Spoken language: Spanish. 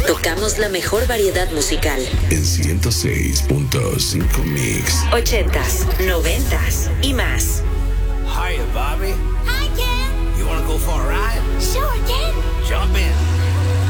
Tocamos la mejor variedad musical. En 106.5 Mix. 80s, 90s y más. Hiya, Bobby. Hi, Ken.